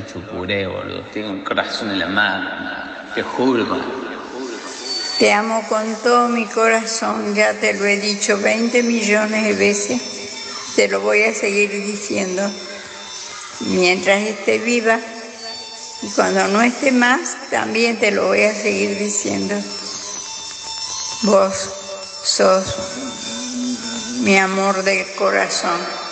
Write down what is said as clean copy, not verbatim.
hecho puré, boludo. Tengo el corazón en la mano, te juro. Te amo con todo mi corazón, ya te lo he dicho 20 millones de veces, te lo voy a seguir diciendo mientras esté viva, y cuando no esté más también te lo voy a seguir diciendo. Vos sos mi amor del corazón.